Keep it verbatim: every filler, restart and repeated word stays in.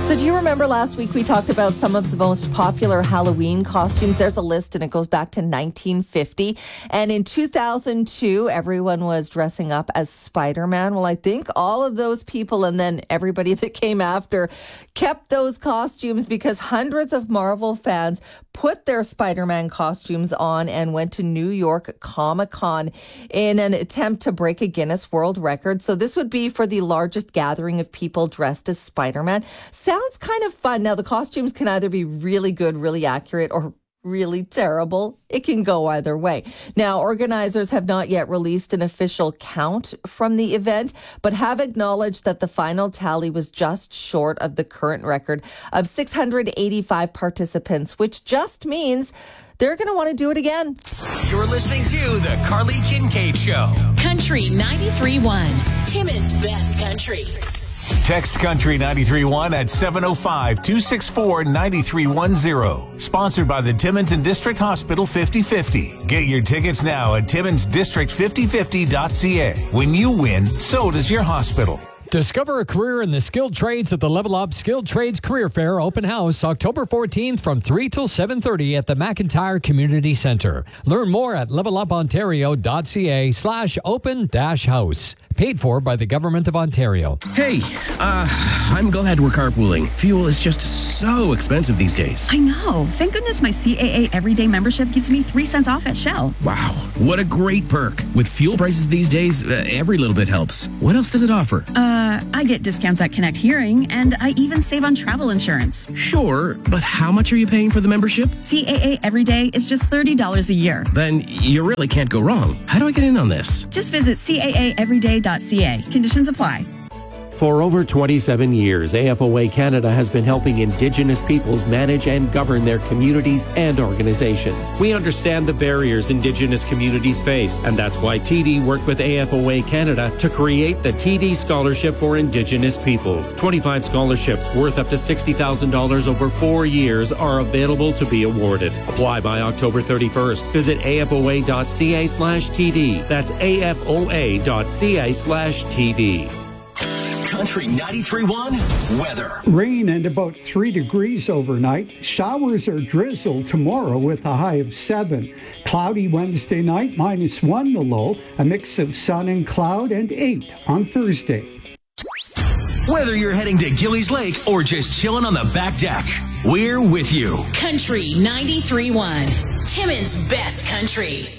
So do you remember last week we talked about some of the most popular Halloween costumes? There's a list and it goes back to nineteen fifty. And in two thousand two, everyone was dressing up as Spider-Man. Well, I think all of those people and then everybody that came after kept those costumes because hundreds of Marvel fans put their Spider-Man costumes on and went to New York Comic-Con in an attempt to break a Guinness World Record. So this would be for the largest gathering of people dressed as Spider-Man. Sounds kind of fun. Now, the costumes can either be really good, really accurate, or really terrible. It can go either way. Now, organizers have not yet released an official count from the event, but have acknowledged that the final tally was just short of the current record of six hundred eighty-five participants, which just means they're going to want to do it again. You're listening to The Carly Kincaid Show. Country ninety-three point one. Timmins Best Country. Text Country ninety-three point one at seven oh five, two six four, nine three one zero. Sponsored by the Timmins and District Hospital fifty fifty. Get your tickets now at timmins district fifty fifty dot c a. When you win, so does your hospital. Discover a career in the skilled trades at the Level Up Skilled Trades Career Fair Open House October fourteenth from three till seven thirty at the McIntyre Community Centre. Learn more at levelupontario.ca slash open dash house. Paid for by the Government of Ontario. Hey, uh, I'm glad we're carpooling. Fuel is just so expensive these days. I know. Thank goodness my C A A Everyday membership gives me three cents off at Shell. Wow, what a great perk. With fuel prices these days, uh, every little bit helps. What else does it offer? Uh, I get discounts at Connect Hearing, and I even save on travel insurance. Sure, but how much are you paying for the membership? C A A Everyday is just thirty dollars a year. Then you really can't go wrong. How do I get in on this? Just visit C A A everyday dot c a. Conditions apply. For over twenty-seven years, A F O A Canada has been helping Indigenous peoples manage and govern their communities and organizations. We understand the barriers Indigenous communities face, and that's why T D worked with A F O A Canada to create the T D Scholarship for Indigenous Peoples. twenty-five scholarships worth up to sixty thousand dollars over four years are available to be awarded. Apply by October thirty-first. Visit A F O A dot c a slash T D. That's A F O A dot c a slash T D. Country ninety-three point one weather. Rain and about three degrees overnight. Showers or drizzle tomorrow with a high of seven. Cloudy Wednesday night, minus one the low. A mix of sun and cloud, and eight on Thursday. Whether you're heading to Gillies Lake or just chilling on the back deck, we're with you. Country ninety-three point one. Timmins Best Country.